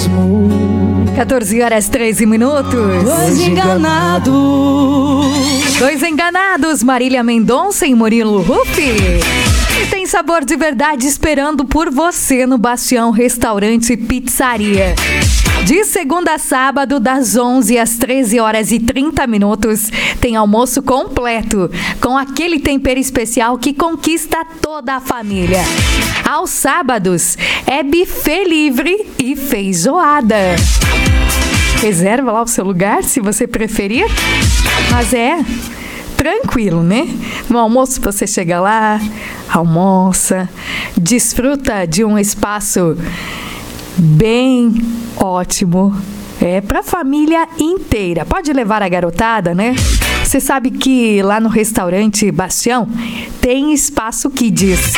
mesmo. 14h13. Dois enganados, Marília Mendonça e Murilo Huff. E tem sabor de verdade esperando por você no Bastião Restaurante e Pizzaria. De segunda a sábado, das 11 às 13h30, tem almoço completo, com aquele tempero especial que conquista toda a família. Aos sábados, é buffet livre e feijoada. Reserva lá o seu lugar, se você preferir, mas é tranquilo, né? No almoço você chega lá, almoça, desfruta de um espaço bem ótimo. É para a família inteira. Pode levar a garotada, né? Você sabe que lá no restaurante Bastião tem espaço kids.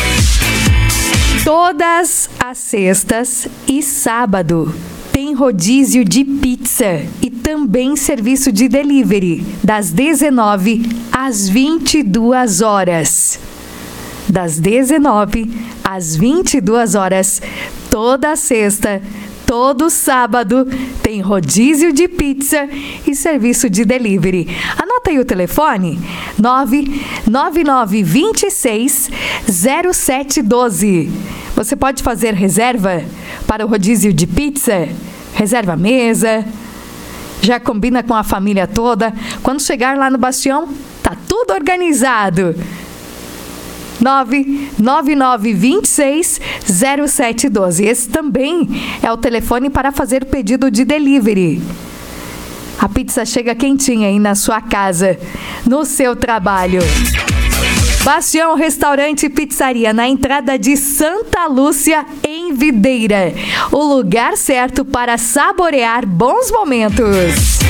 Todas as sextas e sábado tem rodízio de pizza e também serviço de delivery, das 19 às 22 horas. Das 19 às 22 horas, toda sexta, todo sábado, tem rodízio de pizza e serviço de delivery. Anota aí o telefone: 999260712. Você pode fazer reserva para o rodízio de pizza? Reserva a mesa, já combina com a família toda. Quando chegar lá no Bastião, tá tudo organizado. 999260712. Esse também é o telefone para fazer o pedido de delivery. A pizza chega quentinha aí na sua casa, no seu trabalho. Bastião Restaurante e Pizzaria, na entrada de Santa Lúcia, em Videira. O lugar certo para saborear bons momentos.